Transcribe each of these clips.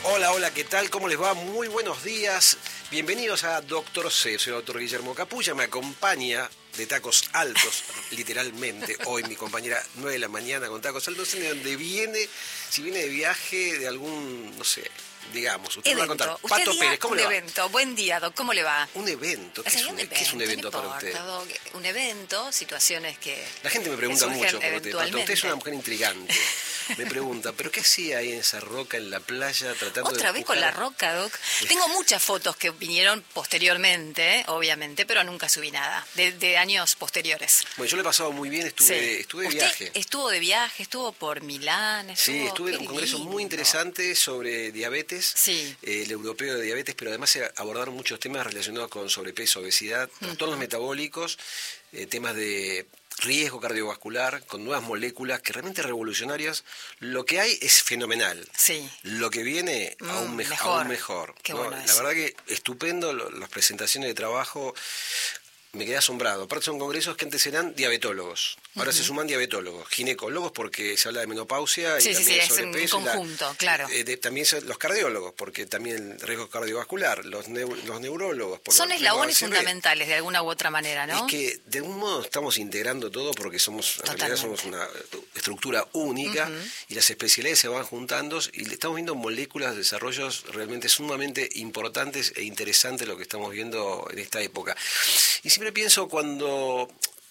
Hola, hola, ¿qué tal? ¿Cómo les va? Muy buenos días. Bienvenidos a Doctor C. Soy el doctor Guillermo Capulla. Me acompaña de tacos altos, literalmente. Hoy mi compañera 9 de la mañana con tacos altos. No sé de dónde viene, si viene de viaje, de algún, no sé, digamos. Usted me va a contar. Pato Pérez, ¿cómo le va? Un evento. Buen día, Doc. ¿Cómo le va? Un evento. ¿Qué es un evento para usted? Doc. Un evento, situaciones que La gente me pregunta mucho por usted. Pato, usted es una mujer intrigante. Me pregunta, ¿pero qué hacía ahí en esa roca en la playa tratando de ¿Otra vez con la roca, Doc? Tengo muchas fotos que vinieron posteriormente, obviamente, pero nunca subí nada, de años posteriores. Bueno, yo lo he pasado muy bien, estuve de viaje. Estuvo de viaje, estuvo por Milán. Estuve en un congreso muy interesante sobre diabetes, el europeo de diabetes, pero además se abordaron muchos temas relacionados con sobrepeso, obesidad, trastornos metabólicos, temas de riesgo cardiovascular, con nuevas moléculas que realmente revolucionarias. Lo que hay es fenomenal. Sí. Lo que viene aún mejor. Qué ¿no? bueno La verdad que estupendo, las presentaciones de trabajo. Me quedé asombrado. Aparte son congresos que antes eran diabetólogos. Ahora se suman diabetólogos, ginecólogos porque se habla de menopausia y también sobrepeso. Es un conjunto, claro. También los cardiólogos, porque también el riesgo cardiovascular, los neurólogos. Son eslabones fundamentales de alguna u otra manera, ¿no? Es que de algún modo estamos integrando todo porque en realidad somos una estructura única y las especialidades se van juntando y estamos viendo moléculas, desarrollos realmente sumamente importantes e interesantes lo que estamos viendo en esta época. Y siempre pienso cuando,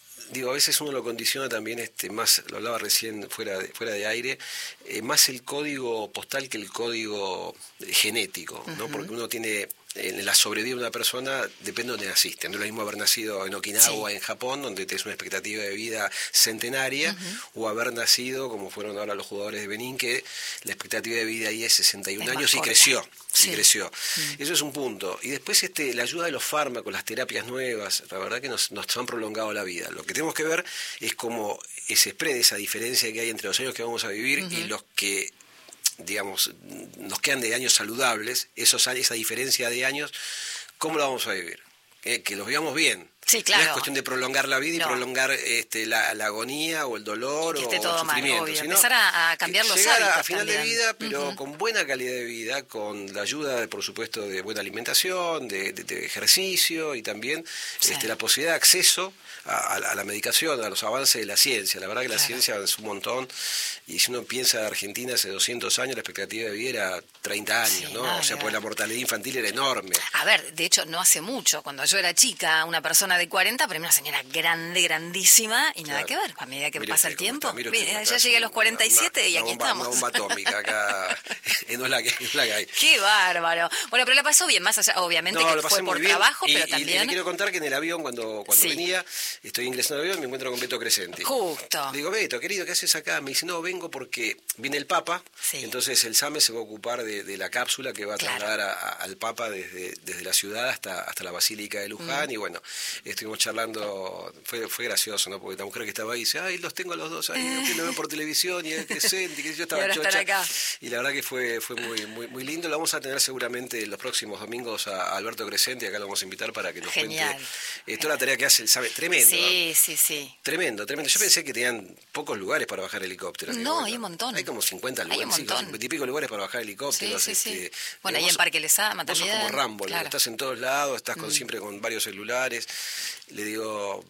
a veces uno lo condiciona también, más, lo hablaba recién fuera de aire, más el código postal que el código genético, ¿no? Porque uno tiene, en la sobrevida de una persona, depende de dónde naciste. No es lo mismo haber nacido en Okinawa, en Japón, donde tenés una expectativa de vida centenaria, o haber nacido, como fueron ahora los jugadores de Benín, que la expectativa de vida ahí es 61 años y creció. Creció. Eso es un punto. Y después la ayuda de los fármacos, las terapias nuevas, la verdad que nos han prolongado la vida. Lo que tenemos que ver es cómo se expresa esa diferencia que hay entre los años que vamos a vivir y los que, digamos, nos quedan de años saludables, esa diferencia de años, ¿cómo la vamos a vivir? Que los vivamos bien. Sí, claro. No es cuestión de prolongar la vida y prolongar la agonía o el dolor o el sufrimiento. Sino empezar a cambiar los hábitos llegar a final también. De vida, pero con buena calidad de vida, con la ayuda, por supuesto, de buena alimentación, de ejercicio y también la posibilidad de acceso a la medicación, a los avances de la ciencia. La verdad que la ciencia avanzó un montón y si uno piensa en Argentina hace 200 años la expectativa de vida era 30 años, ¿no? O sea, pues la mortalidad infantil era enorme. A ver, de hecho, no hace mucho, cuando yo era chica, una persona de 40, pero una señora grandísima y nada que ver. A medida que pasa el tiempo, ya llegué a los 47 y aquí estamos. Una bomba atómica acá, no es la que hay. ¡Qué bárbaro! Bueno, pero la pasó bien, más allá, obviamente que fue por trabajo, pero también... Y le quiero contar que en el avión, cuando venía, estoy ingresando al avión y me encuentro con Beto Crescenti. Justo. Le digo, Beto, querido, ¿qué haces acá? Me dice, no, vengo porque viene el Papa, entonces el SAME se va a ocupar de la cápsula que va a trasladar al Papa desde la ciudad hasta la Basílica de Luján, y bueno, estuvimos charlando, fue gracioso, ¿no? Porque la mujer que estaba ahí dice, ay, los tengo a los dos ahí, lo veo por televisión y es Crescenti, que yo estaba chocha. Acá. Y la verdad que fue muy lindo. Lo vamos a tener seguramente los próximos domingos a Alberto Crescenti, acá lo vamos a invitar para que nos cuente toda la tarea que hace el SAME. Tremendo. Sí. Tremendo. Yo pensé que tenían pocos lugares para bajar helicópteros. No, hay un montón. Hay como 50 lugares, 50 y pico lugares para bajar helicópteros. Sí. Bueno, ahí en Parque Lezama también. Vos sos como Rambo, estás en todos lados, estás siempre con varios celulares. Le digo,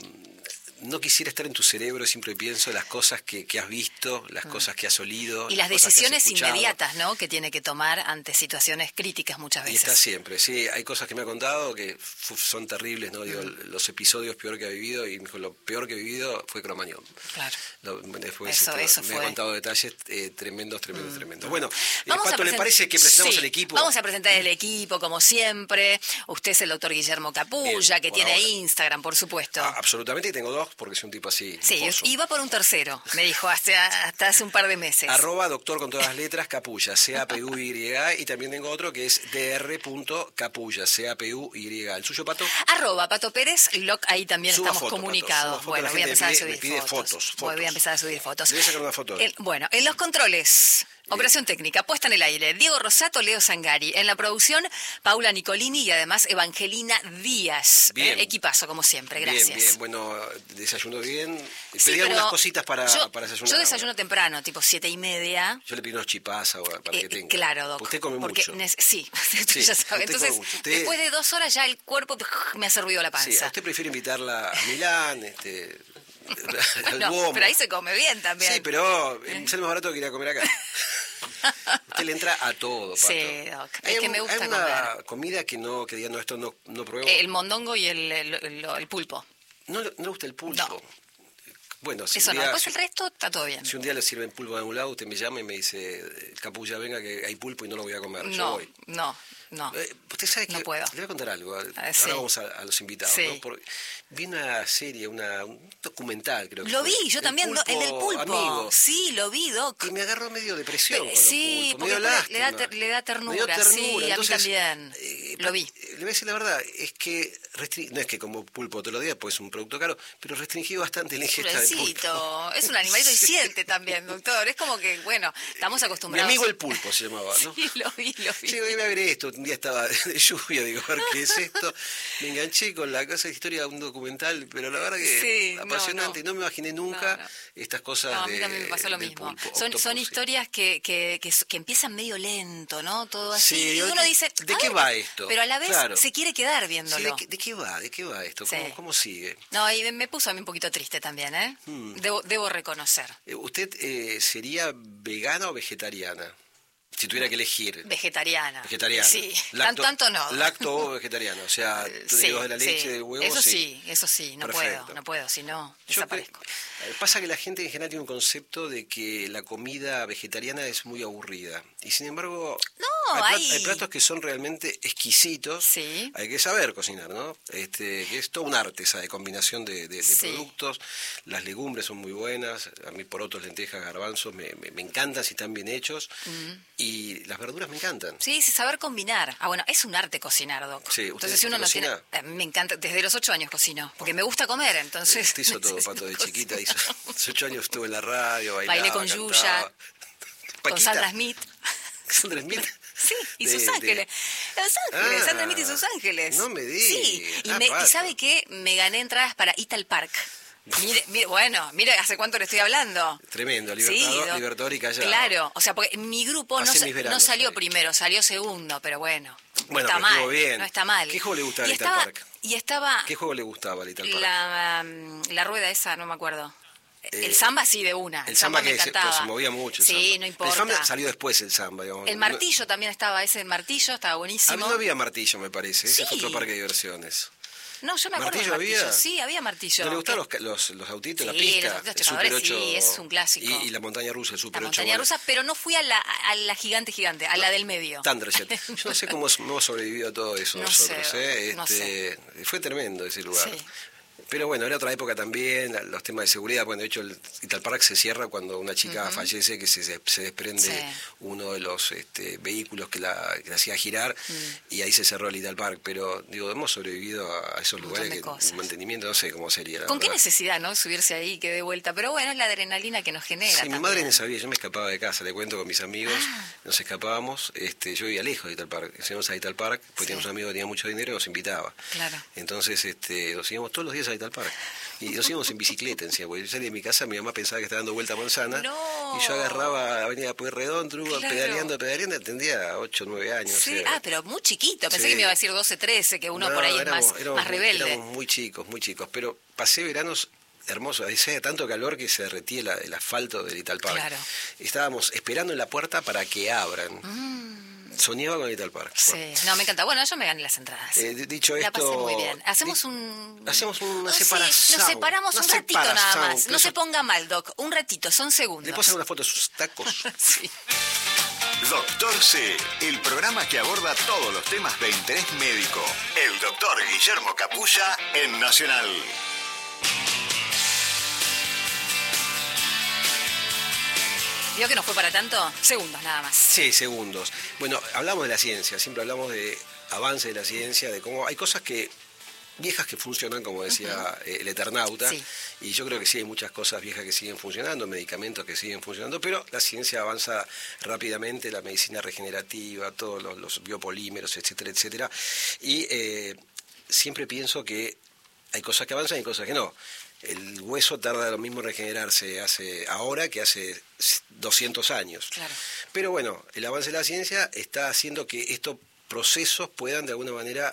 no quisiera estar en tu cerebro, siempre pienso las cosas que has visto, las cosas que has olido. Y las decisiones inmediatas, ¿no?, que tiene que tomar ante situaciones críticas muchas veces. Y está siempre, sí, hay cosas que me ha contado que son terribles, ¿no? Digo, los episodios peor que ha vivido, y lo peor que he vivido fue Cromañón. Claro. Después eso me ha contado detalles tremendos. Bueno, Pato, ¿le parece que presentamos el equipo? Vamos a presentar el equipo, como siempre. Usted es el doctor Guillermo Capulla, bien, que tiene ahora Instagram, por supuesto. Absolutamente, y tengo dos, porque soy un tipo así. Sí, iba por un tercero, me dijo hasta hace un par de meses. @ doctor con todas las letras, Capulla, CAPUY, y también tengo otro que es dr.capulla, CAPUY. ¿El suyo, Pato? @ Pato Pérez, ahí también estamos comunicados. Bueno, voy a empezar a subir fotos. Voy a empezar a subir fotos. Le voy a sacar una foto. Bueno, en los controles, Operación técnica, puesta en el aire. Diego Rosato, Leo Zangari. En la producción, Paula Nicolini y además Evangelina Díaz. Equipazo, como siempre, gracias. Bien. Bueno, desayuno bien. Pedí algunas cositas para desayunar. Yo desayuno temprano, tipo 7:30. Yo le pido unos chipás para que tenga. Claro, Doc. Usted come mucho. Sí, usted ya sabe. Entonces, después de 2 horas ya el cuerpo me ha servido la panza. Sí, usted prefiere invitarla a Milán, pero ahí se come bien también. Sí, pero sale más barato que ir a comer acá. Usted le entra a todo, Pato. Sí, Doc. Es que me gusta comer. Hay una comida que diga, esto no pruebo. El mondongo y el pulpo. No le gusta el pulpo. No. Bueno, eso no, después el resto está todo bien. Si un día le sirven pulpo de algún lado, usted me llama y me dice, Capulla, venga que hay pulpo y no lo voy a comer. No, yo voy. No. Usted sabe que no puedo. Le voy a contar algo. Ahora sí. vamos a los invitados. Sí. ¿No? Vi una serie, un documental, creo que Lo vi, yo también, el del pulpo. Amigo. Sí, lo vi, Doc. Y me agarró medio depresión. Sí, porque le da ternura. Sí, entonces, a mí también. Lo vi. Le voy a decir la verdad, es que no es que como pulpo todos los días, pues es un producto caro, pero restringí bastante la ingesta de pulpo. Es un animalito y siente también, doctor. Es como que, bueno, estamos acostumbrados. Mi amigo el pulpo se llamaba, ¿no? Sí, lo vi. Sí, voy a ver esto. Un día estaba de lluvia, digo, a ver qué es esto. Me enganché con la casa de historia de un documental, pero la verdad que apasionante. No me imaginé nunca estas cosas a mí también me pasó lo mismo. Son historias que empiezan medio lento, ¿no? Todo así. Sí, y uno dice, ¿de qué va esto? Pero a la vez se quiere quedar viéndolo. Sí, ¿de qué va esto? Sí. ¿Cómo sigue? No, y me puso a mí un poquito triste también, ¿eh? Debo reconocer. ¿Usted sería vegana o vegetariana? Si tuviera que elegir. Vegetariana. Sí. Tanto no. Lacto o vegetariana, o sea, derivados de la leche, del huevo. Eso sí, no puedo, si no, desaparezco. Pasa que la gente en general tiene un concepto de que la comida vegetariana es muy aburrida. Y sin embargo, hay platos que son realmente exquisitos. Sí. Hay que saber cocinar, ¿no? Que es todo un arte esa de combinación de productos. Las legumbres son muy buenas. A mí porotos, lentejas, garbanzos me encantan si están bien hechos. Y las verduras me encantan. Sí, saber combinar. Bueno, es un arte cocinar, Doc. Sí, entonces si uno no tiene... me encanta, desde los 8 años cocino, porque me gusta comer, entonces... Usted hizo todo, Pato, de chiquita. A los 8 años estuve en la radio, bailé con Yuya, con Sandra Smith. ¿Sandra Smith? Sí, y Sus Ángeles. Sandra Smith y Sus Ángeles. No me digas. Sí, y ¿sabe qué? Me gané entradas para Ital Park. Mire, ¿hace cuánto le estoy hablando? Tremendo, Libertador y Callao. Claro, o sea, porque mi grupo no salió primero, salió segundo, pero bueno. Bueno, está mal, bien. No está mal. ¿Qué juego le gustaba al Ital Park? ¿Qué juego le gustaba al Ital Park? La rueda esa, no me acuerdo. El samba sí, de una. El samba me encantaba. Se movía mucho. Sí, no importa. El samba salió después, el samba, digamos. El martillo también estaba, ese martillo estaba buenísimo. A mí no había martillo, me parece. Ese es otro parque de diversiones. No, yo me acuerdo del martillo. Sí, había martillo. ¿No le gustaron los autitos, la pista? Los Super 8, sí, es un clásico. Y la montaña rusa, el Super 8. La montaña rusa, pero no fui a la gigante, a la del medio. Thunderjet. Yo no sé cómo hemos sobrevivido a todo eso nosotros. No sé. Fue tremendo ese lugar. Sí. Pero bueno, era otra época también, los temas de seguridad. Bueno, de hecho, el Ital Park se cierra cuando una chica fallece, que se desprende uno de los vehículos que la hacía girar, y ahí se cerró el Ital Park. Pero, hemos sobrevivido a esos lugares que el mantenimiento no sé cómo sería. ¿Con qué necesidad, no? Subirse ahí, que de vuelta. Pero bueno, es la adrenalina que nos genera. Sí, mi madre no sabía, yo me escapaba de casa, le cuento con mis amigos, nos escapábamos. Yo vivía lejos de Ital Park, íbamos a Ital Park, pues teníamos un amigo que tenía mucho dinero y nos invitaba. Claro. Entonces, nos íbamos todos los días a Ital Park. Y nos íbamos en bicicleta encima, porque yo salí de mi casa, mi mamá pensaba que estaba dando vuelta a Manzana, y yo agarraba Avenida Pueyrredón, pedaleando, tendría 8 o 9 años. Sí, pero muy chiquito, pensé que me iba a decir 12, 13, que uno por ahí es más rebelde. Éramos muy chicos, pero pasé veranos hermosos, hacía tanto calor que se derretía el asfalto del Ital Park. Claro. Estábamos esperando en la puerta para que abran. Soñaba con Ital Park. Sí, no, me encanta. Bueno, yo me gané las entradas. Dicho esto... La pasé muy bien. Hacemos una separación. Sí, nos separamos un ratito nada más. No se ponga mal, Doc. Un ratito, son segundos. ¿Le puedo hacer una foto de sus tacos? Sí. Doctor C, el programa que aborda todos los temas de interés médico. El doctor Guillermo Capulla en Nacional. ¿Vio que no fue para tanto? Segundos nada más. Sí, segundos. Bueno, hablamos de la ciencia, siempre hablamos de avance de la ciencia, de cómo hay cosas que viejas que funcionan, como decía el Eternauta, sí. Y yo creo que sí hay muchas cosas viejas que siguen funcionando, medicamentos que siguen funcionando, pero la ciencia avanza rápidamente, la medicina regenerativa, todos los biopolímeros, etcétera, etcétera, y siempre pienso que hay cosas que avanzan y cosas que no. El hueso tarda lo mismo en regenerarse ahora que hace 200 años. Claro. Pero bueno, el avance de la ciencia está haciendo que estos procesos puedan de alguna manera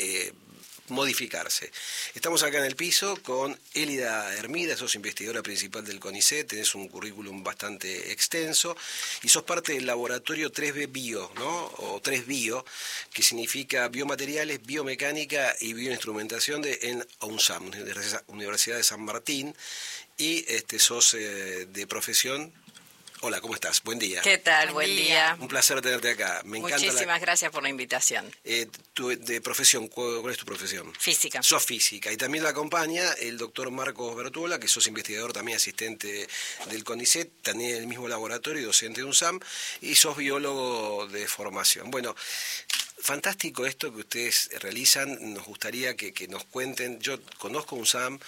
modificarse. Estamos acá en el piso con Elida Hermida, sos investigadora principal del CONICET, tenés un currículum bastante extenso y sos parte del laboratorio 3B Bio, ¿no? O 3Bio, que significa biomateriales, biomecánica y bioinstrumentación en UNSAM, Universidad de San Martín, y sos de profesión. Hola, ¿cómo estás? Buen día. ¿Qué tal? Buen día. Un placer tenerte acá. Muchísimas gracias por la invitación. De profesión, ¿cuál es tu profesión? Física. Sos física. Y también la acompaña el doctor Marcos Bertuola, que sos investigador, también asistente del CONICET, también en el mismo laboratorio y docente de UNSAM, y sos biólogo de formación. Bueno, fantástico esto que ustedes realizan. Nos gustaría que nos cuenten. Yo conozco UNSAM,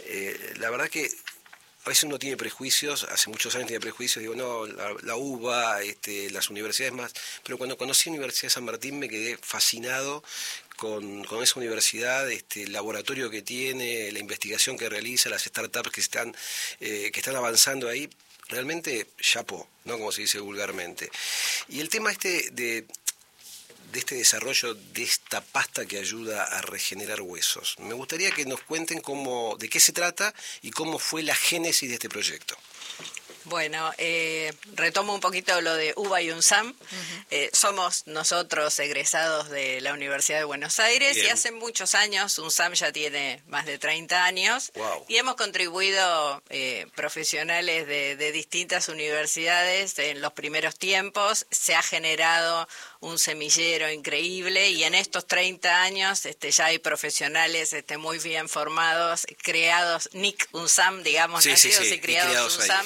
la verdad que a veces uno tiene prejuicios, hace muchos años tenía prejuicios, digo, no, la UBA, las universidades más, pero cuando conocí la Universidad de San Martín me quedé fascinado con esa universidad, el laboratorio que tiene, la investigación que realiza, las startups que están avanzando ahí, realmente chapó, ¿no? Como se dice vulgarmente. Y el tema de este desarrollo de esta pasta que ayuda a regenerar huesos. Me gustaría que nos cuenten de qué se trata y cómo fue la génesis de este proyecto. Bueno, retomo un poquito lo de UBA y UNSAM. Somos nosotros egresados de la Universidad de Buenos Aires. Bien. Y hace muchos años, UNSAM ya tiene más de 30 años. Wow. Y hemos contribuido profesionales de distintas universidades en los primeros tiempos. Se ha generado un semillero increíble y en estos 30 años ya hay profesionales muy bien formados, creados, NIC UNSAM, digamos, nacidos y criados UNSAM.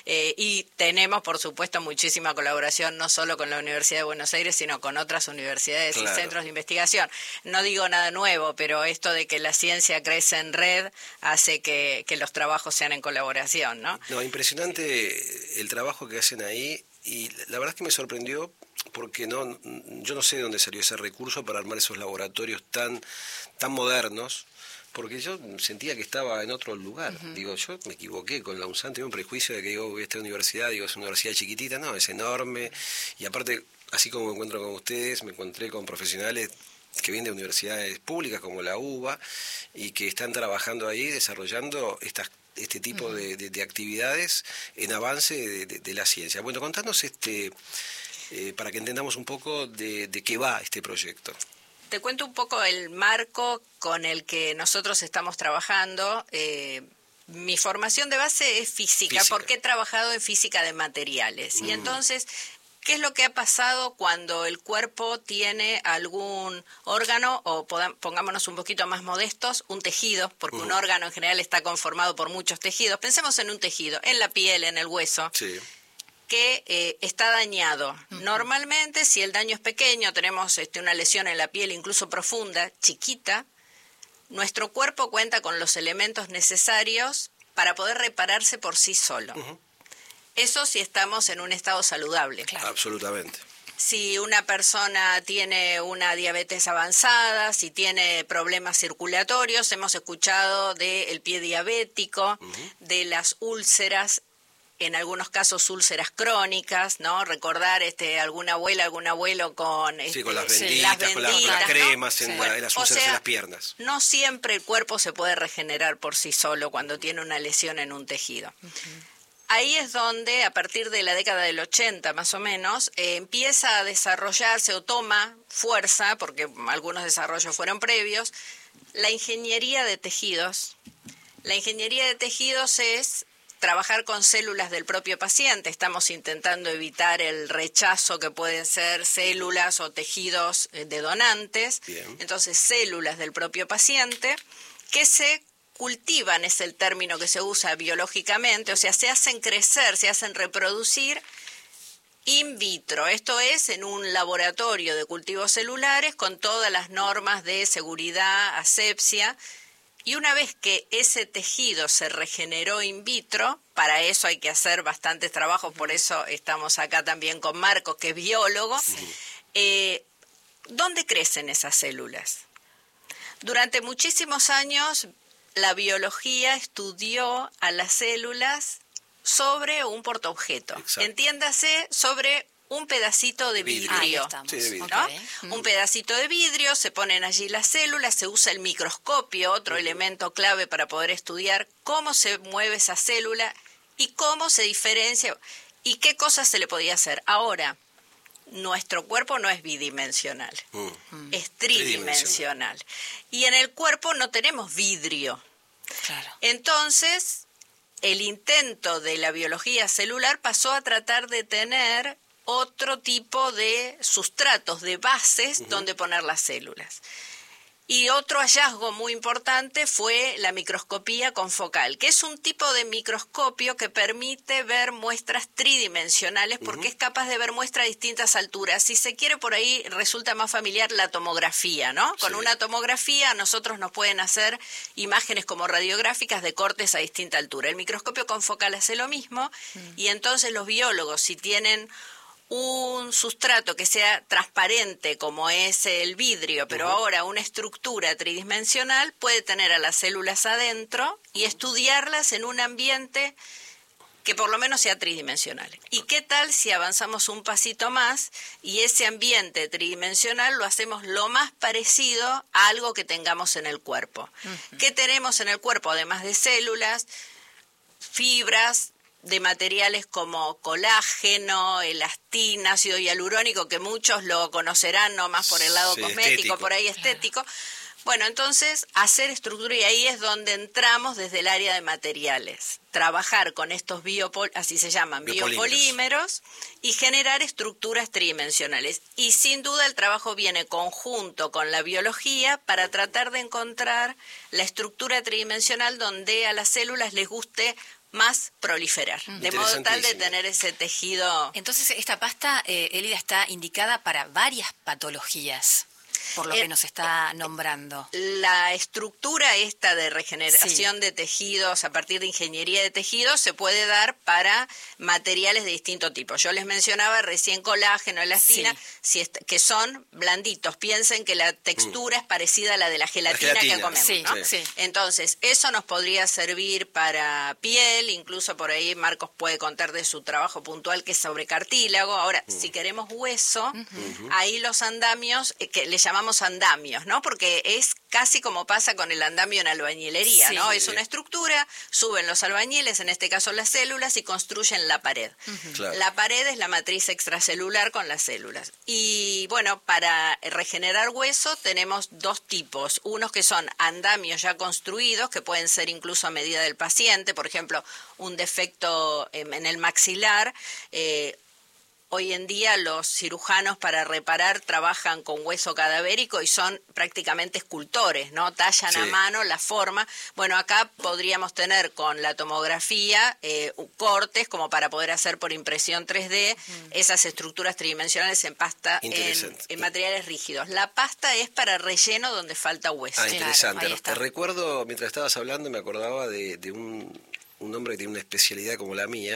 Y tenemos, por supuesto, muchísima colaboración, no solo con la Universidad de Buenos Aires, sino con otras universidades y centros de investigación. No digo nada nuevo, pero esto de que la ciencia crece en red hace que los trabajos sean en colaboración, ¿no? No, impresionante el trabajo que hacen ahí, y la verdad es que me sorprendió porque yo no sé de dónde salió ese recurso para armar esos laboratorios tan modernos. Porque yo sentía que estaba en otro lugar. Digo, yo me equivoqué con la UNSAM, tenía un prejuicio de que esta universidad, es una universidad chiquitita, no, es enorme. Y aparte, así como me encuentro con ustedes, me encontré con profesionales que vienen de universidades públicas como la UBA y que están trabajando ahí, desarrollando este tipo de actividades en avance de la ciencia. Bueno, contanos para que entendamos un poco de qué va este proyecto. Te cuento un poco el marco con el que nosotros estamos trabajando. Mi formación de base es física, porque he trabajado en física de materiales. Y entonces, ¿qué es lo que ha pasado cuando el cuerpo tiene algún órgano, o pongámonos un poquito más modestos, un tejido? Porque un órgano en general está conformado por muchos tejidos. Pensemos en un tejido, en la piel, en el hueso. Sí. Que está dañado. Normalmente, si el daño es pequeño, tenemos una lesión en la piel incluso profunda, chiquita, nuestro cuerpo cuenta con los elementos necesarios para poder repararse por sí solo. Eso si estamos en un estado saludable. Claro. Absolutamente. Si una persona tiene una diabetes avanzada, si tiene problemas circulatorios, hemos escuchado del pie diabético, de las úlceras, en algunos casos úlceras crónicas, ¿no? Recordar alguna abuela, algún abuelo con con las benditas, con las cremas, ¿no? en las úlceras en las piernas. No siempre el cuerpo se puede regenerar por sí solo cuando tiene una lesión en un tejido. Ahí es donde, a partir de la década del 80 más o menos, empieza a desarrollarse o toma fuerza, porque algunos desarrollos fueron previos, la ingeniería de tejidos. La ingeniería de tejidos es trabajar con células del propio paciente. Estamos intentando evitar el rechazo que pueden ser células o tejidos de donantes. Bien. Entonces, células del propio paciente que se cultivan, es el término que se usa biológicamente, o sea, se hacen crecer, se hacen reproducir in vitro, esto es en un laboratorio de cultivos celulares con todas las normas de seguridad, asepsia, y una vez que ese tejido se regeneró in vitro, para eso hay que hacer bastantes trabajos, por eso estamos acá también con Marcos, que es biólogo. ¿Dónde crecen esas células? Durante muchísimos años la biología estudió a las células sobre un portaobjeto. Exacto. Entiéndase, sobre un pedacito de vidrio. Sí, de vidrio. ¿No? Okay. Un pedacito de vidrio, se ponen allí las células, se usa el microscopio, otro elemento clave para poder estudiar cómo se mueve esa célula y cómo se diferencia y qué cosas se le podía hacer. Ahora, nuestro cuerpo no es bidimensional, es tridimensional. Y en el cuerpo no tenemos vidrio. Claro. Entonces, el intento de la biología celular pasó a tratar de tener otro tipo de sustratos, de bases donde poner las células. Y otro hallazgo muy importante fue la microscopía confocal, que es un tipo de microscopio que permite ver muestras tridimensionales porque es capaz de ver muestras a distintas alturas. Si se quiere, por ahí resulta más familiar la tomografía, ¿no? Con una tomografía a nosotros nos pueden hacer imágenes como radiográficas de cortes a distinta altura. El microscopio confocal hace lo mismo y entonces los biólogos, si tienen un sustrato que sea transparente como es el vidrio, pero ahora una estructura tridimensional, puede tener a las células adentro y estudiarlas en un ambiente que por lo menos sea tridimensional. ¿Y qué tal si avanzamos un pasito más y ese ambiente tridimensional lo hacemos lo más parecido a algo que tengamos en el cuerpo? ¿Qué tenemos en el cuerpo además de células, fibras, de materiales como colágeno, elastina, ácido hialurónico, que muchos lo conocerán no más por el lado cosmético, estético. Por ahí estético. Bueno, entonces hacer estructura, y ahí es donde entramos desde el área de materiales. Trabajar con estos así se llaman, biopolímeros, y generar estructuras tridimensionales. Y sin duda el trabajo viene conjunto con la biología para tratar de encontrar la estructura tridimensional donde a las células les guste más proliferar, de modo tal de tener ese tejido. Entonces, esta pasta, Elida, está indicada para varias patologías, por lo que nos está nombrando. La estructura esta de regeneración de tejidos a partir de ingeniería de tejidos se puede dar para materiales de distinto tipo. Yo les mencionaba recién colágeno, elastina, que son blanditos. Piensen que la textura es parecida a la de la gelatina que comemos, ¿no? Sí. Entonces, eso nos podría servir para piel, incluso por ahí Marcos puede contar de su trabajo puntual que es sobre cartílago. Ahora, si queremos hueso, ahí los andamios, que le llamamos andamios, ¿no? Porque es casi como pasa con el andamio en albañilería, ¿no? Es una estructura, suben los albañiles, en este caso las células, y construyen la pared. Claro. La pared es la matriz extracelular con las células. Y bueno, para regenerar hueso tenemos dos tipos. Unos que son andamios ya construidos, que pueden ser incluso a medida del paciente, por ejemplo, un defecto en el maxilar. Hoy en día los cirujanos para reparar trabajan con hueso cadavérico y son prácticamente escultores, ¿no? Tallan a mano la forma. Bueno, acá podríamos tener con la tomografía cortes como para poder hacer por impresión 3D esas estructuras tridimensionales en pasta, en materiales rígidos. La pasta es para relleno donde falta hueso. Interesante. Claro, te recuerdo, mientras estabas hablando, me acordaba de un hombre que tiene una especialidad como la mía,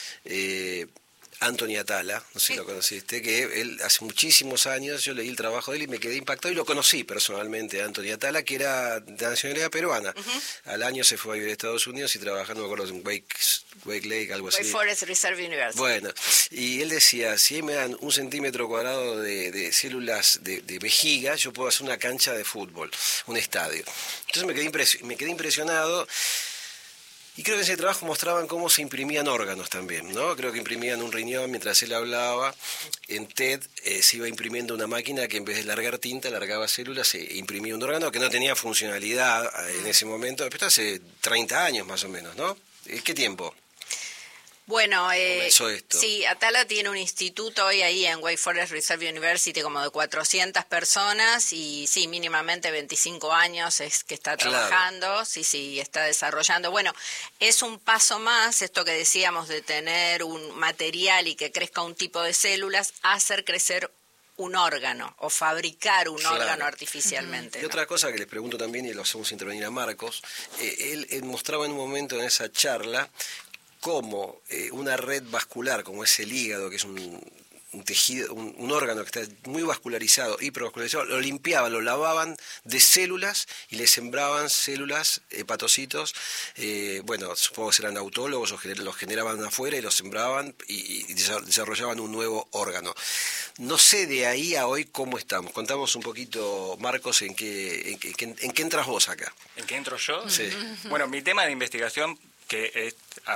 Anthony Atala, no sé si lo conociste, que él hace muchísimos años, yo leí el trabajo de él y me quedé impactado y lo conocí personalmente, Anthony Atala, que era de nacionalidad peruana. Al año se fue a vivir a Estados Unidos y trabajando, me acuerdo, en Wake Lake, algo así. Wake Forest Reserve University. Bueno, y él decía, si me dan 1 centímetro cuadrado de células de vejiga, yo puedo hacer una cancha de fútbol, un estadio. Entonces me quedé impresionado. Y creo que en ese trabajo mostraban cómo se imprimían órganos también, ¿no? Creo que imprimían un riñón mientras él hablaba. En TED se iba imprimiendo una máquina que en vez de largar tinta, largaba células, se imprimía un órgano que no tenía funcionalidad en ese momento. Esto hace 30 años más o menos, ¿no? ¿Qué tiempo? Bueno, comenzó esto? Sí, Atala tiene un instituto hoy ahí en Wake Forest Reserve University como de 400 personas y sí, mínimamente 25 años es que está trabajando, sí, está desarrollando. Bueno, es un paso más, esto que decíamos de tener un material y que crezca un tipo de células, hacer crecer un órgano o fabricar un órgano artificialmente. Y otra cosa que les pregunto también, y lo hacemos intervenir a Marcos, él mostraba en un momento en esa charla cómo una red vascular, como es el hígado, que es un tejido, un órgano que está muy vascularizado, hipervascularizado, lo limpiaban, lo lavaban de células y le sembraban células, hepatocitos, bueno, supongo que serán autólogos o los generaban afuera y los sembraban y desarrollaban un nuevo órgano. No sé de ahí a hoy cómo estamos. Contamos un poquito, Marcos, ¿en qué entras vos acá? ¿En qué entro yo? Sí. Bueno, mi tema de investigación, que es...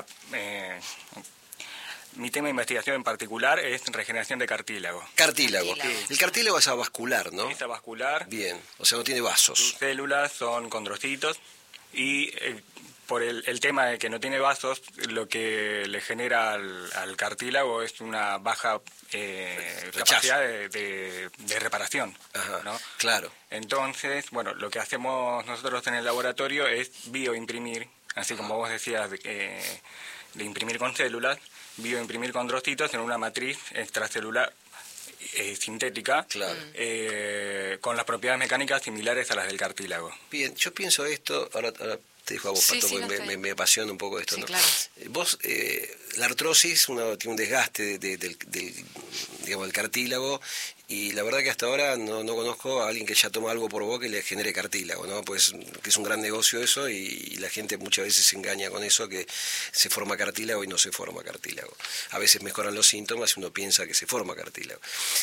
mi tema de investigación en particular es regeneración de cartílago. Cartílago. El cartílago es avascular, ¿no? Es avascular. Bien, o sea, no tiene vasos. Sus células son condrocitos y por el tema de que no tiene vasos, lo que le genera al cartílago es una baja capacidad de reparación. Ajá, ¿no? Claro. Entonces, bueno, lo que hacemos nosotros en el laboratorio es bioimprimir, así como vos decías, de imprimir con células, bioimprimir condrocitos en una matriz extracelular sintética, claro. Con las propiedades mecánicas similares a las del cartílago. Bien, yo pienso esto, ahora te dejo a vos, Pato, porque me apasiona un poco esto, ¿no? Claro. Vos, la artrosis, uno tiene un desgaste del cartílago, y la verdad que hasta ahora no conozco a alguien que ya toma algo por boca y le genere cartílago, ¿no? Pues que es un gran negocio eso, y la gente muchas veces se engaña con eso, que se forma cartílago y no se forma cartílago. A veces mejoran los síntomas y uno piensa que se forma cartílago.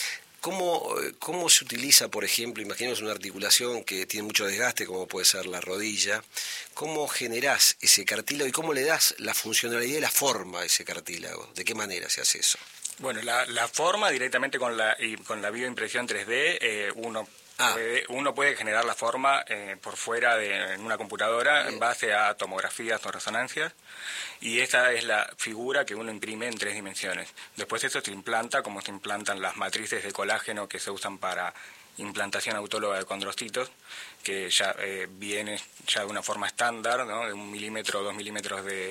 ¿Cómo se utiliza, por ejemplo, imaginemos una articulación que tiene mucho desgaste, como puede ser la rodilla? ¿Cómo generás ese cartílago y cómo le das la funcionalidad y la forma a ese cartílago? ¿De qué manera se hace eso? Bueno, la forma directamente con la bioimpresión 3D, uno puede generar la forma por fuera en una computadora. Bien. En base a tomografías o resonancias, y esa es la figura que uno imprime en 3 dimensiones. Después eso se implanta como se implantan las matrices de colágeno que se usan para implantación autóloga de condrocitos, que ya viene ya de una forma estándar, ¿no? De 1 milímetro o 2 milímetros de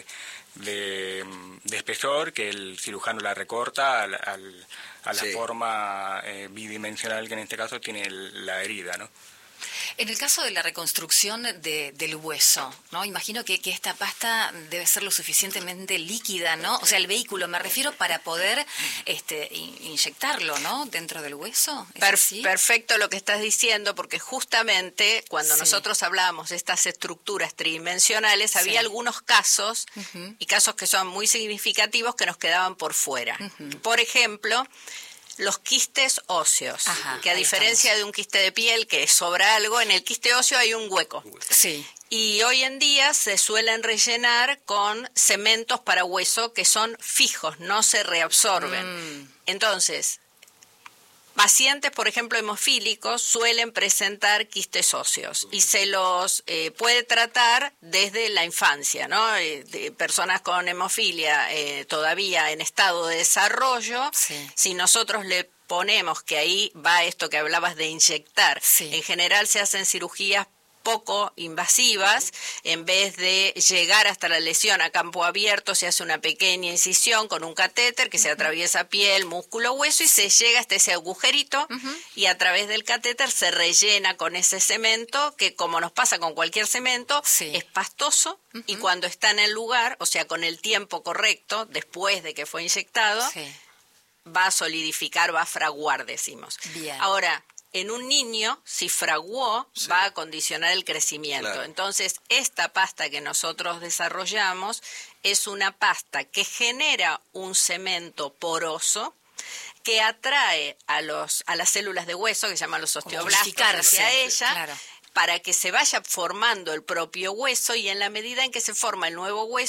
espesor, que el cirujano la recorta a la forma bidimensional que en este caso tiene la herida, ¿no? En el caso de la reconstrucción del hueso, ¿no? Imagino que esta pasta debe ser lo suficientemente líquida, ¿no? O sea, el vehículo, me refiero, para poder inyectarlo, ¿no? Dentro del hueso. Perfecto lo que estás diciendo, porque justamente cuando nosotros hablábamos de estas estructuras tridimensionales, había algunos casos, y casos que son muy significativos, que nos quedaban por fuera. Por ejemplo, los quistes óseos, que a diferencia de un quiste de piel que sobra algo, en el quiste óseo hay un hueco. Sí. Y hoy en día se suelen rellenar con cementos para hueso que son fijos, no se reabsorben. Entonces, pacientes, por ejemplo, hemofílicos, suelen presentar quistes óseos y se los puede tratar desde la infancia, ¿no? De personas con hemofilia todavía en estado de desarrollo, si nosotros le ponemos, que ahí va esto que hablabas de inyectar, en general se hacen cirugías poco invasivas, en vez de llegar hasta la lesión a campo abierto, se hace una pequeña incisión con un catéter que se atraviesa piel, músculo, hueso y se llega hasta ese agujerito y a través del catéter se rellena con ese cemento que, como nos pasa con cualquier cemento, es pastoso y cuando está en el lugar, o sea, con el tiempo correcto, después de que fue inyectado, va a solidificar, va a fraguar, decimos. Bien. Ahora, en un niño, si fraguó, va a condicionar el crecimiento. Claro. Entonces, esta pasta que nosotros desarrollamos es una pasta que genera un cemento poroso que atrae a las células de hueso, que se llaman los osteoblastos, hacia ella, para que se vaya formando el propio hueso, y en la medida en que se forma el nuevo hueso,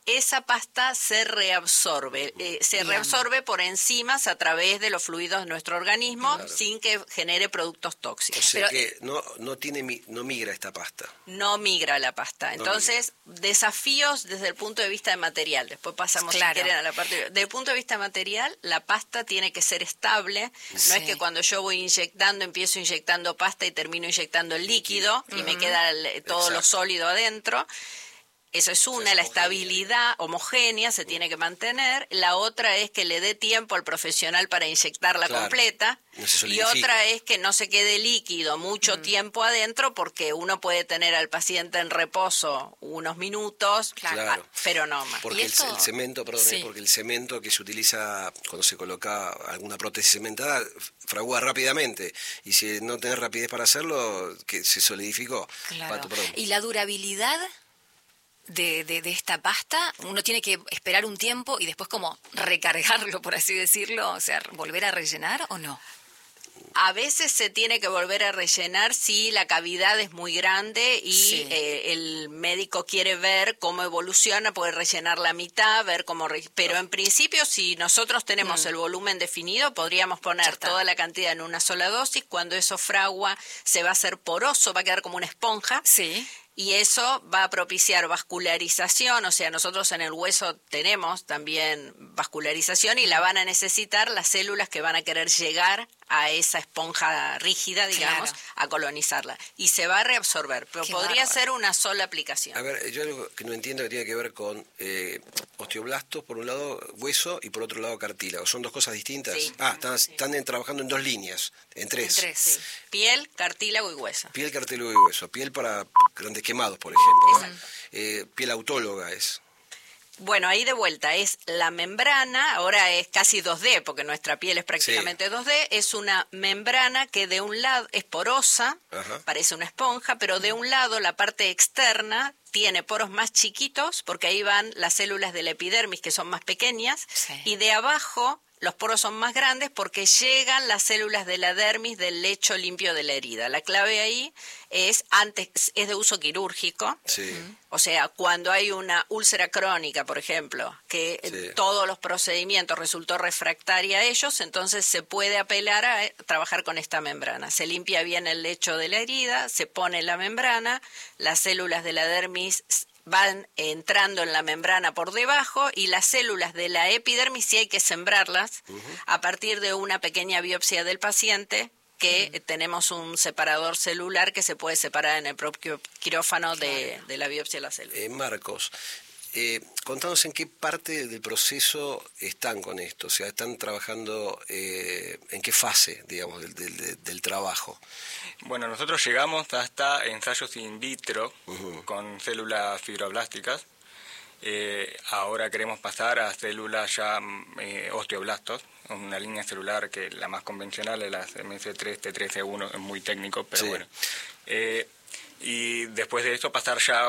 esa pasta se reabsorbe. Se reabsorbe por enzimas a través de los fluidos de nuestro organismo, sin que genere productos tóxicos. O sea que no migra esta pasta. No migra la pasta. Entonces, desafíos desde el punto de vista de material. Después pasamos, si quieren, a la parte... Desde el punto de vista material, la pasta tiene que ser estable. No es que cuando yo voy empiezo inyectando pasta y termino inyectando el líquido y me queda todo lo sólido adentro. Eso es una, la estabilidad homogénea se tiene que mantener. La otra es que le dé tiempo al profesional para inyectarla completa. Y otra es que no se quede líquido mucho tiempo adentro, porque uno puede tener al paciente en reposo unos minutos, pero no más. Porque el cemento, porque el cemento que se utiliza cuando se coloca alguna prótesis cementada fragua rápidamente. Y si no tenés rapidez para hacerlo, que se solidificó. Claro. ¿Y la durabilidad de esta pasta? Uno tiene que esperar un tiempo y después como recargarlo, por así decirlo, o sea, volver a rellenar, ¿o no? A veces se tiene que volver a rellenar si la cavidad es muy grande y el médico quiere ver cómo evoluciona, puede rellenar la mitad, ver cómo... Pero en principio, si nosotros tenemos el volumen definido, podríamos poner toda la cantidad en una sola dosis. Cuando eso fragua, se va a hacer poroso, va a quedar como una esponja. Sí. Y eso va a propiciar vascularización, o sea, nosotros en el hueso tenemos también vascularización y la van a necesitar las células que van a querer llegar a esa esponja rígida, digamos, a colonizarla. Y se va a reabsorber, pero podría ser una sola aplicación. A ver, yo algo que no entiendo que tiene que ver con osteoblastos, por un lado hueso y por otro lado cartílago. ¿Son dos cosas distintas? Sí. Están trabajando en dos líneas, en tres. Sí. Piel, cartílago y hueso. Piel, cartílago y hueso. Piel para grandes quemados, por ejemplo, ¿no? Piel autóloga es. Bueno, ahí de vuelta es la membrana, ahora es casi 2D, porque nuestra piel es prácticamente 2D, es una membrana que de un lado es porosa, parece una esponja, pero de un lado la parte externa tiene poros más chiquitos, porque ahí van las células de la epidermis, que son más pequeñas, y de abajo los poros son más grandes porque llegan las células de la dermis del lecho limpio de la herida. La clave ahí es de uso quirúrgico. O sea, cuando hay una úlcera crónica, por ejemplo, que todos los procedimientos resultó refractaria a ellos, entonces se puede apelar a trabajar con esta membrana. Se limpia bien el lecho de la herida, se pone la membrana, las células de la dermis van entrando en la membrana por debajo y las células de la epidermis sí hay que sembrarlas a partir de una pequeña biopsia del paciente, que tenemos un separador celular que se puede separar en el propio quirófano de la biopsia de la célula. Marcos, contanos en qué parte del proceso están con esto, o sea, están trabajando, en qué fase, digamos, del trabajo. Bueno, nosotros llegamos hasta ensayos in vitro con células fibroblásticas. Ahora queremos pasar a células ya osteoblastos, una línea celular que la más convencional es la MS3, T3E1, es muy técnico, pero bueno. Y después de eso pasar ya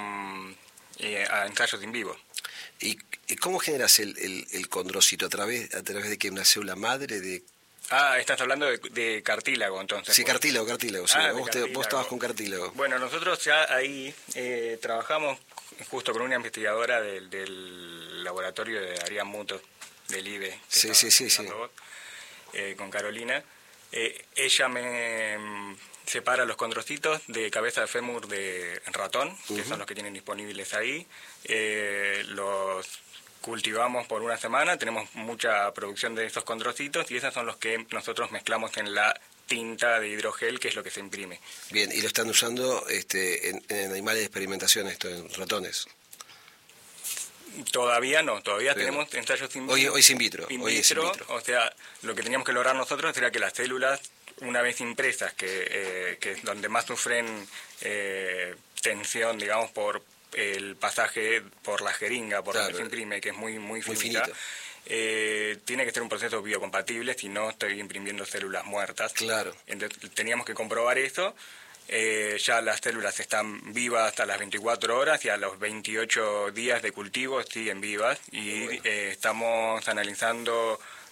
a ensayos in vivo. ¿Y cómo generas el condrocito? ¿A través de que una célula madre de...? Estás hablando de cartílago, entonces. Sí, cartílago. Sí, vos estabas con cartílago. Bueno, nosotros ya ahí trabajamos justo con una investigadora del laboratorio de Arián Muto, del IBE. Sí. Con Carolina. Ella me separa los condrocitos de cabeza de fémur de ratón, que son los que tienen disponibles ahí. Los cultivamos por una semana, tenemos mucha producción de esos condrocitos y esos son los que nosotros mezclamos en la tinta de hidrogel, que es lo que se imprime. Bien, ¿y lo están usando en animales de experimentación, en ratones? Todavía no, tenemos ensayos in vitro. Hoy es in vitro. O sea, lo que teníamos que lograr nosotros era que las células, una vez impresas, que es donde más sufren tensión, digamos, por el pasaje por la jeringa, por donde se imprime, que es muy finita, tiene que ser un proceso biocompatible, si no estoy imprimiendo células muertas. Claro. Entonces teníamos que comprobar eso. Ya las células están vivas hasta las 24 horas y a los 28 días de cultivo siguen vivas y estamos analizando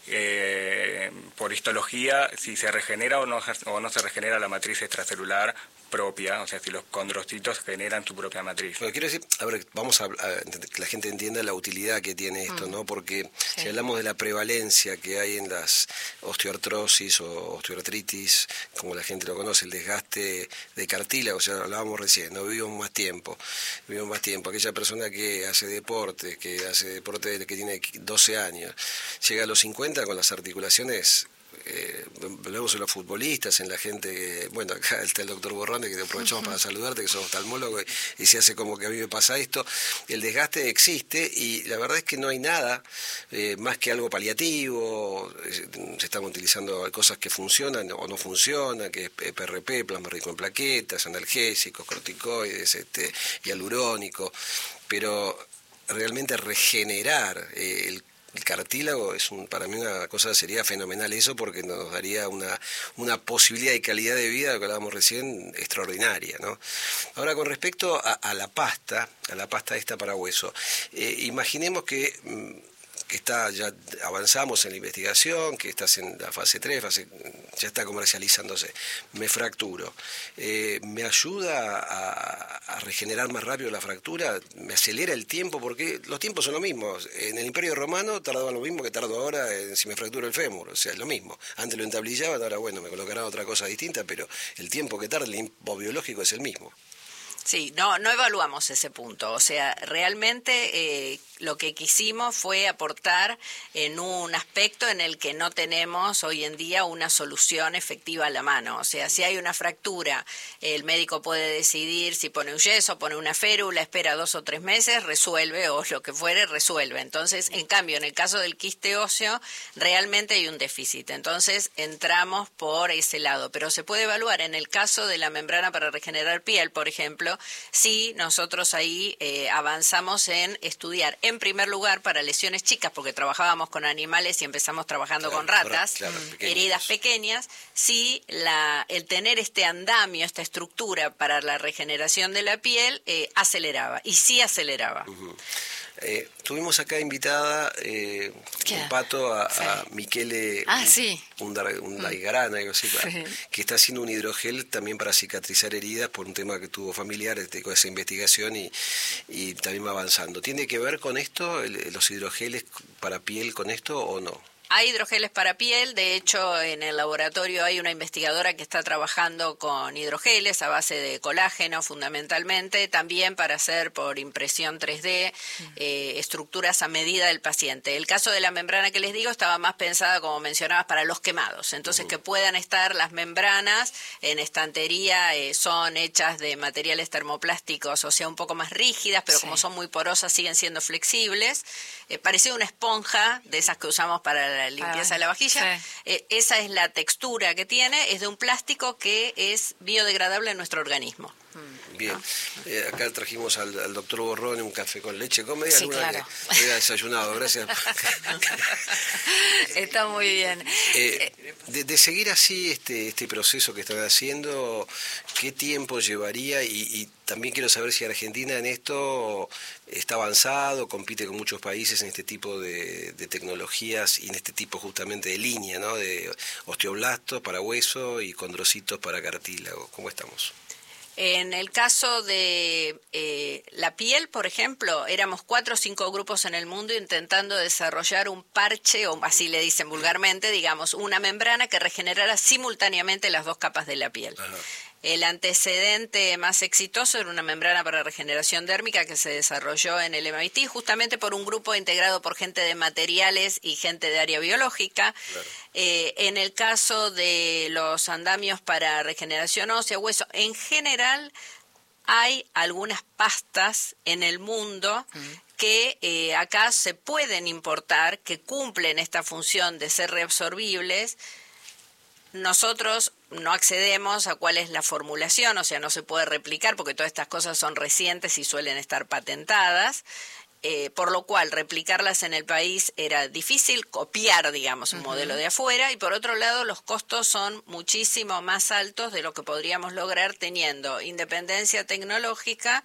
por histología si se regenera o no se regenera la matriz extracelular propia, o sea, si los condrocitos generan su propia matriz. Bueno, quiero decir, a ver, vamos a que la gente entienda la utilidad que tiene esto, ¿no? Porque si hablamos de la prevalencia que hay en las osteoartrosis o osteoartritis, como la gente lo conoce, el desgaste de cartílago, o sea, hablábamos recién, no vivimos más tiempo. Aquella persona que hace deporte, que tiene 12 años, llega a los 50 con las articulaciones. Vemos en los futbolistas, en la gente, bueno, acá está el doctor Borrone, que te aprovechamos para saludarte, que sos oftalmólogo, y se hace como que a mí me pasa esto. El desgaste existe y la verdad es que no hay nada más que algo paliativo. Se están utilizando cosas que funcionan o no funcionan, que es PRP, plasma rico en plaquetas, analgésicos, corticoides, hialurónico, pero realmente regenerar el cartílago para mí una cosa sería fenomenal eso, porque nos daría una posibilidad de calidad de vida, lo que hablábamos recién, extraordinaria, ¿no? Ahora, con respecto a la pasta esta para hueso, imaginemos que ya avanzamos en la investigación, que estás en la fase 3, ya está comercializándose. Me fracturo. ¿Me ayuda a regenerar más rápido la fractura? ¿Me acelera el tiempo? Porque los tiempos son los mismos. En el Imperio Romano tardaba lo mismo que tardo ahora si me fracturo el fémur. O sea, es lo mismo. Antes lo entablillaban, ahora bueno, me colocarán otra cosa distinta, pero el tiempo que tarda el tiempo biológico es el mismo. Sí, no evaluamos ese punto. O sea, realmente lo que quisimos fue aportar en un aspecto en el que no tenemos hoy en día una solución efectiva a la mano. O sea, si hay una fractura, el médico puede decidir si pone un yeso, pone una férula, espera 2 o 3 meses, resuelve, o lo que fuere, resuelve. Entonces, en cambio, en el caso del quiste óseo, realmente hay un déficit. Entonces, entramos por ese lado. Pero se puede evaluar en el caso de la membrana para regenerar piel, por ejemplo, si nosotros ahí avanzamos en estudiar, en primer lugar, para lesiones chicas, porque trabajábamos con animales y empezamos trabajando con ratas, heridas pequeñas, si el tener este andamio, esta estructura para la regeneración de la piel, aceleraba, y sí aceleraba. Uh-huh. Tuvimos acá invitada un pato a Michele Undaigarán, algo así, que está haciendo un hidrogel también para cicatrizar heridas por un tema que tuvo familiar, con esa investigación y también va avanzando. ¿Tiene que ver con esto, los hidrogeles para piel, con esto o no? Hay hidrogeles para piel, de hecho en el laboratorio hay una investigadora que está trabajando con hidrogeles a base de colágeno fundamentalmente, también para hacer por impresión 3D estructuras a medida del paciente. El caso de la membrana que les digo estaba más pensada, como mencionabas, para los quemados, entonces que puedan estar las membranas en estantería, son hechas de materiales termoplásticos, o sea, un poco más rígidas, pero como son muy porosas siguen siendo flexibles, parecía una esponja de esas que usamos para la limpieza de la vajilla. Esa es la textura que tiene, es de un plástico que es biodegradable en nuestro organismo. Bien, acá trajimos al doctor Borrone un café con leche. ¿Cómo sí, claro. Que había desayunado? Gracias. Está muy bien. De seguir así este proceso que están haciendo, ¿qué tiempo llevaría? Y también quiero saber si Argentina en esto está avanzado, compite con muchos países en este tipo de tecnologías y en este tipo justamente de línea, ¿no? De osteoblastos para hueso y condrocitos para cartílago. ¿Cómo estamos? En el caso de la piel, por ejemplo, éramos 4 o 5 grupos en el mundo intentando desarrollar un parche, o así le dicen vulgarmente, digamos, una membrana que regenerara simultáneamente las 2 capas de la piel. Ajá. El antecedente más exitoso era una membrana para regeneración dérmica que se desarrolló en el MIT, justamente por un grupo integrado por gente de materiales y gente de área biológica. Claro. En el caso de los andamios para regeneración ósea, hueso, en general hay algunas pastas en el mundo que acá se pueden importar, que cumplen esta función de ser reabsorbibles. Nosotros no accedemos a cuál es la formulación, o sea, no se puede replicar porque todas estas cosas son recientes y suelen estar patentadas, por lo cual replicarlas en el país era difícil, copiar, digamos, un modelo de afuera, y por otro lado los costos son muchísimo más altos de lo que podríamos lograr teniendo independencia tecnológica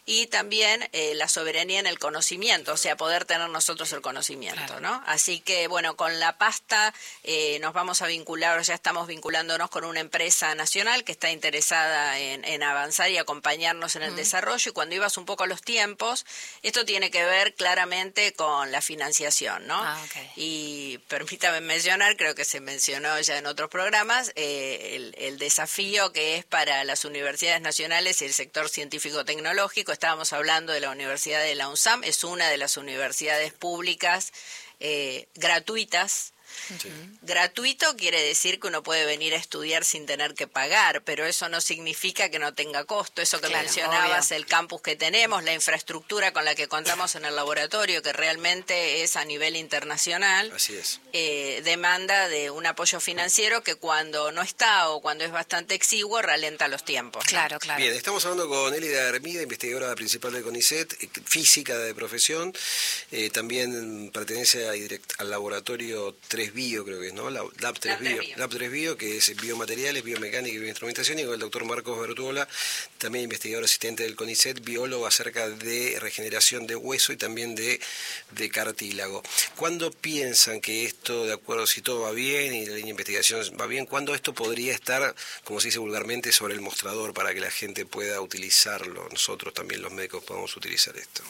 y también la soberanía en el conocimiento, o sea, poder tener nosotros el conocimiento, claro, ¿no? Así que, bueno, con la pasta nos vamos a vincular, ya estamos vinculándonos con una empresa nacional que está interesada en avanzar y acompañarnos en el desarrollo, y cuando ibas un poco a los tiempos, esto tiene que ver claramente con la financiación, ¿no? Okay. Y permítame mencionar, creo que se mencionó ya en otros programas, el desafío que es para las universidades nacionales y el sector científico-tecnológico. Estábamos hablando de la Universidad de la UNSAM, es una de las universidades públicas gratuitas. Sí. Gratuito quiere decir que uno puede venir a estudiar sin tener que pagar, pero eso no significa que no tenga costo. Eso que mencionabas, obvio, el campus que tenemos, la infraestructura con la que contamos en el laboratorio, que realmente es a nivel internacional. Así es. Demanda de un apoyo financiero que cuando no está o cuando es bastante exiguo ralenta los tiempos. Claro, claro. Bien, estamos hablando con Elida Hermida, investigadora principal del CONICET, física de profesión, también pertenece al laboratorio 3Bio, creo que es, ¿no? Lab 3Bio, que es biomateriales, biomecánica y bioinstrumentación, y con el doctor Marcos Bertuola, también investigador asistente del CONICET, biólogo acerca de regeneración de hueso y también de cartílago. ¿Cuándo piensan que esto, de acuerdo, si todo va bien y la línea de investigación va bien, cuándo esto podría estar, como se dice vulgarmente, sobre el mostrador para que la gente pueda utilizarlo? Nosotros también los médicos podemos utilizar esto.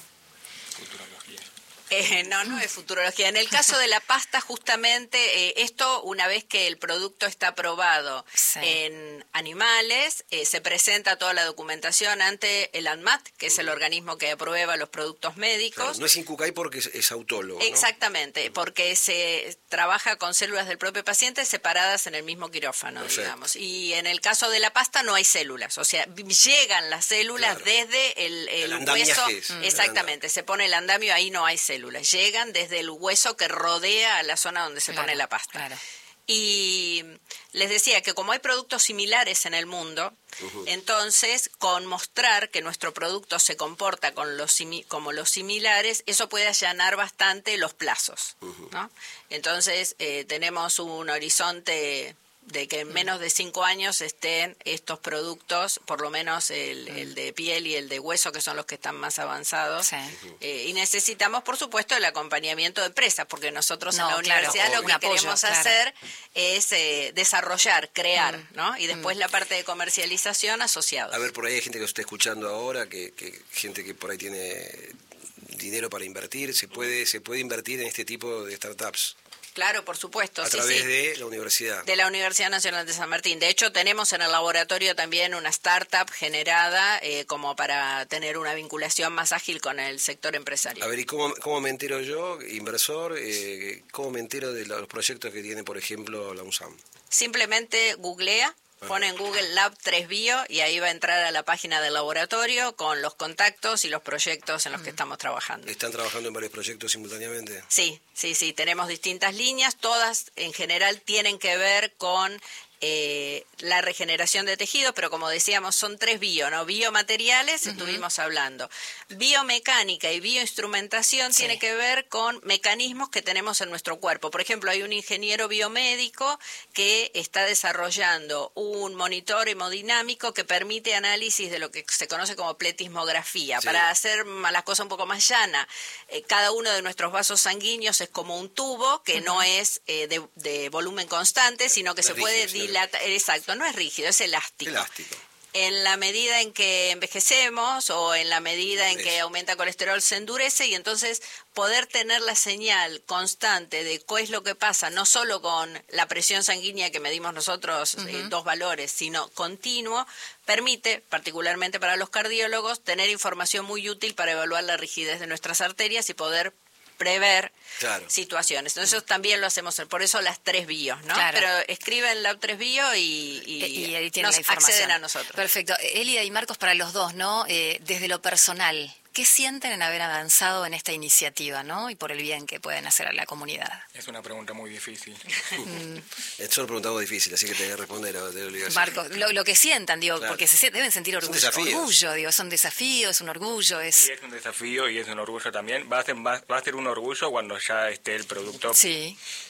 No es futurología. En el caso de la pasta, justamente, esto, una vez que el producto está aprobado en animales, se presenta toda la documentación ante el ANMAT, que es el organismo que aprueba los productos médicos. Claro, no es INCUCAI porque es autólogo, ¿no? Exactamente, porque se trabaja con células del propio paciente separadas en el mismo quirófano, digamos. Y en el caso de la pasta no hay células, o sea, llegan las células desde el hueso. Exactamente, se pone el andamio, ahí no hay células. Llegan desde el hueso que rodea a la zona donde se pone la pasta. Claro. Y les decía que como hay productos similares en el mundo, entonces con mostrar que nuestro producto se comporta como los similares, eso puede allanar bastante los plazos, ¿no? Entonces tenemos un horizonte de que en menos de 5 años estén estos productos, por lo menos el de piel y el de hueso, que son los que están más avanzados. Sí. Y necesitamos, por supuesto, el acompañamiento de empresas, porque nosotros en la universidad lo que queremos hacer es desarrollar, crear, ¿no? Y después la parte de comercialización asociada. A ver, por ahí hay gente que está escuchando ahora, que gente que por ahí tiene dinero para invertir. ¿Se puede invertir en este tipo de startups? Claro, por supuesto. A través de la universidad. De la Universidad Nacional de San Martín. De hecho, tenemos en el laboratorio también una startup generada como para tener una vinculación más ágil con el sector empresarial. A ver, ¿y cómo me entero yo, inversor? ¿Cómo me entero de los proyectos que tiene, por ejemplo, la UNSAM? Simplemente googlea. Pone en Google Lab 3Bio y ahí va a entrar a la página del laboratorio con los contactos y los proyectos en los que estamos trabajando. ¿Están trabajando en varios proyectos simultáneamente? Sí. Tenemos distintas líneas, todas en general tienen que ver con la regeneración de tejidos, pero como decíamos son 3 bio, ¿no? Biomateriales, estuvimos hablando. Biomecánica y bioinstrumentación tiene que ver con mecanismos que tenemos en nuestro cuerpo. Por ejemplo, hay un ingeniero biomédico que está desarrollando un monitor hemodinámico que permite análisis de lo que se conoce como pletismografía. Para hacer las cosas un poco más llanas, cada uno de nuestros vasos sanguíneos es como un tubo que no es de volumen constante, sino que se puede dilatar. Exacto, no es rígido, es elástico. En la medida en que envejecemos o en la medida en que aumenta el colesterol se endurece, y entonces poder tener la señal constante de qué es lo que pasa, no solo con la presión sanguínea que medimos nosotros, 2 valores, sino continuo, permite, particularmente para los cardiólogos, tener información muy útil para evaluar la rigidez de nuestras arterias y poder prever situaciones. Entonces eso también lo hacemos, por eso las 3 bios, ¿no? Pero escriben Lab 3 Bio y ahí tienen nos acceden a nosotros. Perfecto. Elida y Marcos, para los dos, ¿no? Desde lo personal, ¿qué sienten en haber avanzado en esta iniciativa, ¿no? Y por el bien que pueden hacer a la comunidad. Es una pregunta muy difícil. Es una pregunta muy difícil, así que te voy a responder de obligación. Marcos, lo que sientan, digo, porque deben sentir orgullo, digo, son desafíos, es un orgullo. Sí, es un desafío y es un orgullo también. Va a ser un orgullo cuando ya esté el producto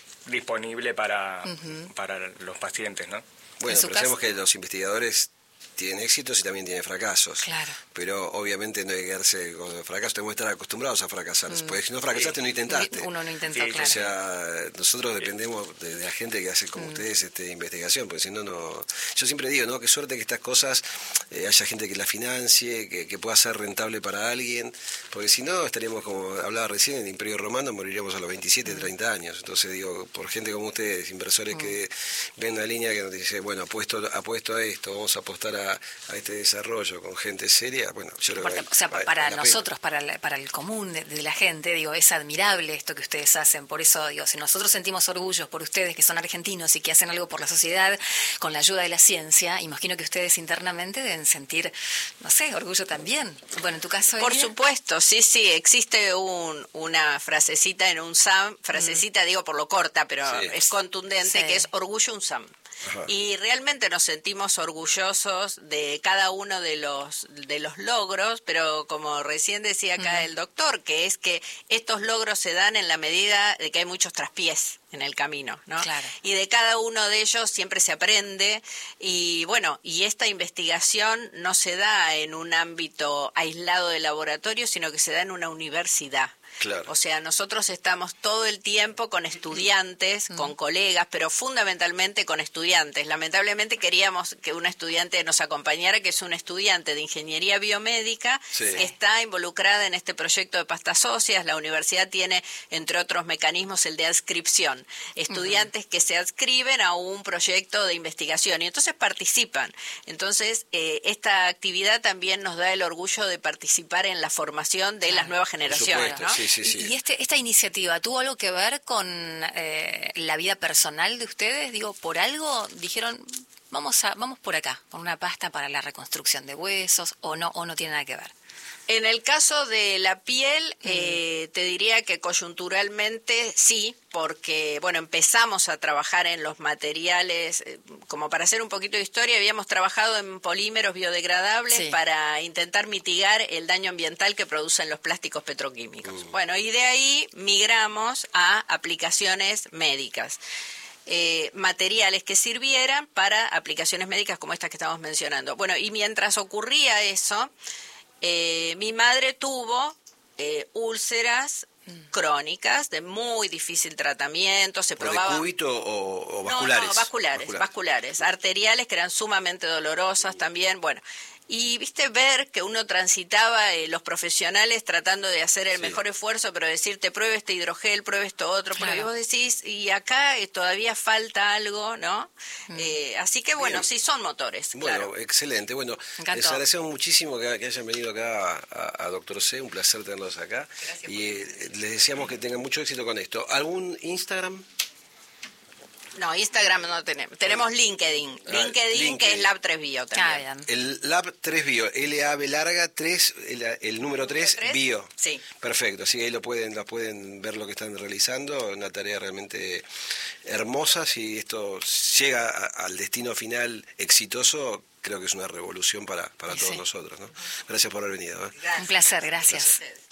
disponible para los pacientes, ¿no? Bueno, pero sabemos que los investigadores tiene éxitos y también tiene fracasos. Claro. Pero obviamente no hay que quedarse con el fracaso, tenemos que estar acostumbrados a fracasar. Porque si no fracasaste, no intentaste. Uno no intentó, Sí, claro. O sea, nosotros dependemos de la gente que hace como ustedes investigación, porque si no, no... Yo siempre digo, ¿no? Qué suerte que estas cosas haya gente que la financie, que pueda ser rentable para alguien, porque si no, estaríamos, como hablaba recién, en el Imperio Romano, moriríamos a los 27, 30 años. Entonces digo, por gente como ustedes, inversores que ven una línea que nos dice, bueno, apuesto a esto, vamos a apostar a este desarrollo con gente seria, bueno, yo creo que... O sea, para nosotros, para el común de la gente, digo, es admirable esto que ustedes hacen. Por eso, digo, si nosotros sentimos orgullos por ustedes que son argentinos y que hacen algo por la sociedad con la ayuda de la ciencia, imagino que ustedes internamente deben sentir, no sé, orgullo también. Bueno, en tu caso, Por Elia. supuesto, sí, existe una frasecita en un SAM, frasecita digo por lo corta, pero es contundente, que es orgullo un SAM. Ajá. Y realmente nos sentimos orgullosos de cada uno de los logros, pero como recién decía acá el doctor, que es que estos logros se dan en la medida de que hay muchos traspiés en el camino, ¿no? Claro. Y de cada uno de ellos siempre se aprende y bueno, y esta investigación no se da en un ámbito aislado de laboratorio, sino que se da en una universidad. Claro. O sea, nosotros estamos todo el tiempo con estudiantes, con colegas, pero fundamentalmente con estudiantes. Lamentablemente queríamos que una estudiante nos acompañara, que es una estudiante de ingeniería biomédica, que está involucrada en este proyecto de pastas óseas. La universidad tiene, entre otros mecanismos, el de adscripción. Estudiantes que se adscriben a un proyecto de investigación y entonces participan. Entonces, esta actividad también nos da el orgullo de participar en la formación de las nuevas generaciones, supuesto, ¿no? sí. ¿Y esta iniciativa tuvo algo que ver con la vida personal de ustedes? Digo, ¿por algo dijeron, vamos por acá, con una pasta para la reconstrucción de huesos, o no tiene nada que ver? En el caso de la piel, te diría que coyunturalmente sí, porque bueno, empezamos a trabajar en los materiales, como para hacer un poquito de historia, habíamos trabajado en polímeros biodegradables para intentar mitigar el daño ambiental que producen los plásticos petroquímicos. Bueno, y de ahí migramos a aplicaciones médicas. Materiales que sirvieran para aplicaciones médicas como estas que estamos mencionando. Bueno, y mientras ocurría eso, mi madre tuvo úlceras crónicas de muy difícil tratamiento, se probaba... ¿De cúbito o vasculares? No, vasculares, arteriales que eran sumamente dolorosas también, bueno... Y viste ver que uno transitaba los profesionales tratando de hacer el mejor esfuerzo, pero decirte pruebe este hidrogel, pruebe esto otro, pero y vos decís, y acá todavía falta algo, ¿no? Así que bueno, sí son motores. Bueno, claro. Excelente. Bueno, les agradecemos muchísimo que hayan venido acá a Doctor C, un placer tenerlos acá. Gracias y les deseamos que tengan mucho éxito con esto. ¿Algún Instagram? No, Instagram no tenemos. Tenemos LinkedIn. LinkedIn, que es Lab 3 Bio también. El Lab 3 Bio, LAB larga 3, el número 3 Bio. Sí. Perfecto, así que ahí pueden ver lo que están realizando, una tarea realmente hermosa. Si esto llega al destino final exitoso, creo que es una revolución para todos nosotros, ¿no? Gracias por haber venido. Un placer, gracias.